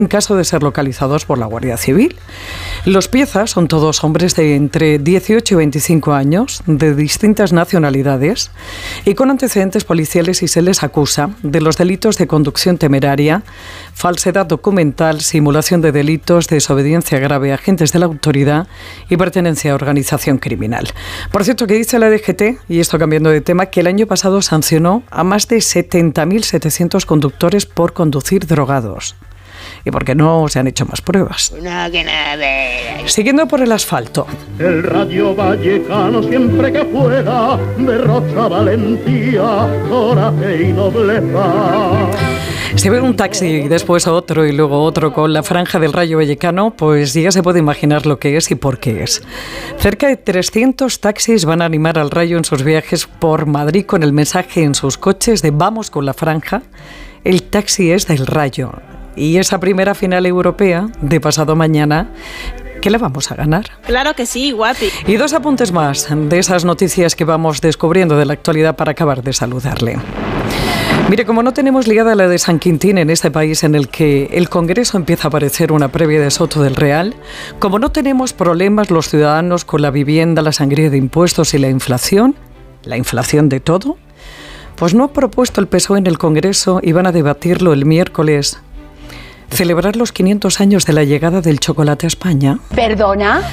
en caso de ser localizados por la Guardia Civil. Los piezas son todos hombres de entre 18 y 25 años, de distintas nacionalidades y con antecedentes policiales, y se les acusa de los delitos de conducción temeraria, falsedad documental, simulación de delitos, desobediencia grave a agentes de la autoridad y pertenencia a organización criminal. Por cierto, que dice la DGT, y esto cambiando de tema, que el año pasado sancionó a más de 70.700 conductores por conducir drogados. ¿Y por qué no se han hecho más pruebas? Siguiendo por el asfalto. El Rayo Vallecano siempre que juega derrocha valentía, coraje y nobleza. Si ve un taxi, después otro y luego otro con la franja del Rayo Vallecano, pues ya se puede imaginar lo que es y por qué es. Cerca de 300 taxis van a animar al Rayo en sus viajes por Madrid con el mensaje en sus coches de "Vamos con la franja, el taxi es del Rayo". Y esa primera final europea de pasado mañana, ¿qué le vamos a ganar? Claro que sí, guapi. Y 2 apuntes más de esas noticias que vamos descubriendo de la actualidad para acabar de saludarle. Mire, como no tenemos liada la de San Quintín en este país en el que el Congreso empieza a parecer una previa de Soto del Real, como no tenemos problemas los ciudadanos con la vivienda, la sangría de impuestos y la inflación de todo, pues no ha propuesto el PSOE en el Congreso y van a debatirlo el miércoles. Celebrar los 500 años de la llegada del chocolate a España. ¿Perdona?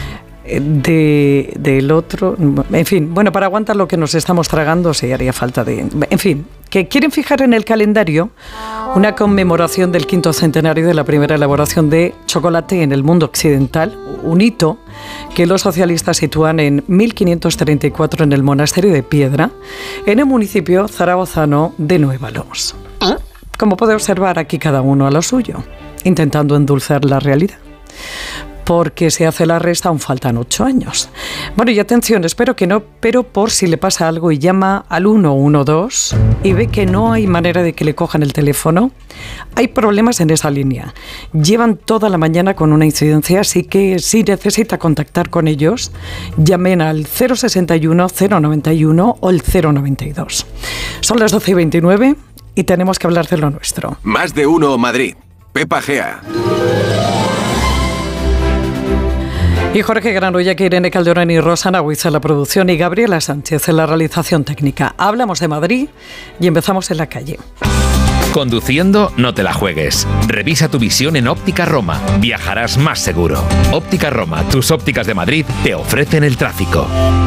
Del otro... En fin, bueno, para aguantar lo que nos estamos tragando sí haría falta de... En fin, que quieren fijar en el calendario una conmemoración del 5º centenario de la primera elaboración de chocolate en el mundo occidental, un hito que los socialistas sitúan en 1534 en el Monasterio de Piedra, en el municipio zaragozano de Nuevalos. Como puede observar, aquí cada uno a lo suyo, intentando endulzar la realidad. Porque si hace la resta aún faltan 8 años. Bueno, y atención, espero que no, pero por si le pasa algo y llama al 112 y ve que no hay manera de que le cojan el teléfono, hay problemas en esa línea. Llevan toda la mañana con una incidencia, así que si necesita contactar con ellos, llamen al 061 091 o el 092. Son las 12:29 y tenemos que hablar de lo nuestro. Más de uno Madrid. Pepa Gea. Y Jorge Granulla, que Irene Calderón y Rosana Huiza en la producción y Gabriela Sánchez en la realización técnica. Hablamos de Madrid y empezamos en la calle. Conduciendo, no te la juegues. Revisa tu visión en Óptica Roma. Viajarás más seguro. Óptica Roma, tus ópticas de Madrid, te ofrecen el tráfico.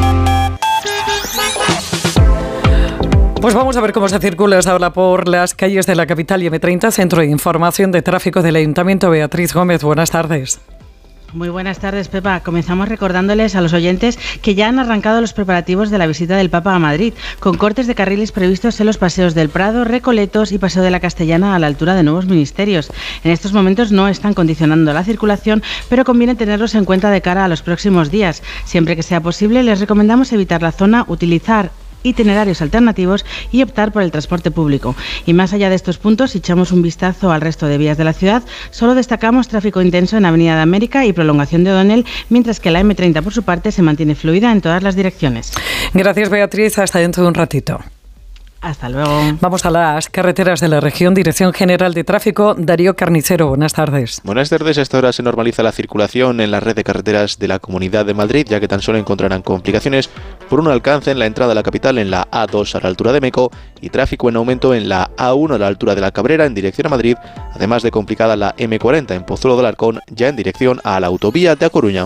Pues vamos a ver cómo se circula hasta ahora por las calles de la capital y M30, Centro de Información de Tráfico del Ayuntamiento. Beatriz Gómez, buenas tardes. Muy buenas tardes, Pepa. Comenzamos recordándoles a los oyentes que ya han arrancado los preparativos de la visita del Papa a Madrid, con cortes de carriles previstos en los paseos del Prado, Recoletos y Paseo de la Castellana a la altura de nuevos ministerios. En estos momentos no están condicionando la circulación, pero conviene tenerlos en cuenta de cara a los próximos días. Siempre que sea posible, les recomendamos evitar la zona, utilizar itinerarios alternativos y optar por el transporte público. Y más allá de estos puntos, si echamos un vistazo al resto de vías de la ciudad, solo destacamos tráfico intenso en Avenida de América y prolongación de O'Donnell, mientras que la M30 por su parte se mantiene fluida en todas las direcciones. Gracias, Beatriz. Hasta dentro de un ratito. Hasta luego. Vamos a las carreteras de la región. Dirección General de Tráfico, Darío Carnicero. Buenas tardes. Buenas tardes. A esta hora se normaliza la circulación en la red de carreteras de la Comunidad de Madrid, ya que tan solo encontrarán complicaciones por un alcance en la entrada a la capital en la A2 a la altura de Meco y tráfico en aumento en la A1 a la altura de la Cabrera en dirección a Madrid, además de complicada la M40 en Pozuelo de Alarcón ya en dirección a la autovía de A Coruña.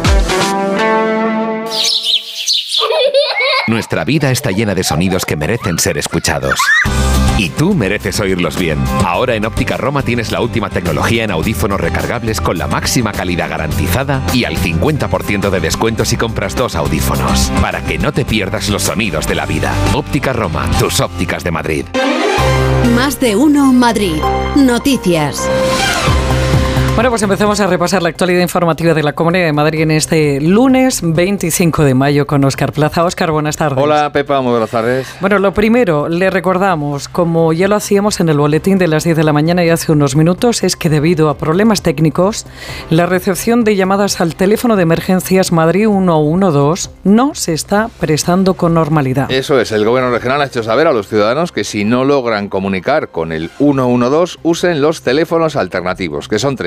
Nuestra vida está llena de sonidos que merecen ser escuchados. Y tú mereces oírlos bien. Ahora en Óptica Roma tienes la última tecnología en audífonos recargables con la máxima calidad garantizada y al 50% de descuento si compras 2 audífonos. Para que no te pierdas los sonidos de la vida. Óptica Roma, tus ópticas de Madrid. Más de uno Madrid. Noticias. Bueno, pues empezamos a repasar la actualidad informativa de la Comunidad de Madrid en este lunes 25 de mayo con Óscar Plaza. Óscar, buenas tardes. Hola, Pepa, muy buenas tardes. Bueno, lo primero, le recordamos, como ya lo hacíamos en el boletín de las 10 de la mañana y hace unos minutos, es que debido a problemas técnicos, la recepción de llamadas al teléfono de emergencias Madrid 112 no se está prestando con normalidad. Eso es, el Gobierno regional ha hecho saber a los ciudadanos que si no logran comunicar con el 112, usen los teléfonos alternativos, que son 3.